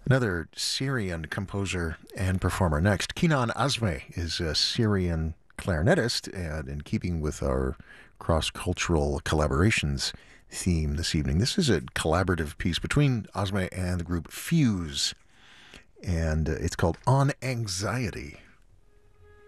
Another Syrian composer and performer next. Kenan Azme is a Syrian clarinetist, and in keeping with our cross cultural collaborations theme this evening, this is a collaborative piece between Azme and the group Fuse, and it's called On Anxiety.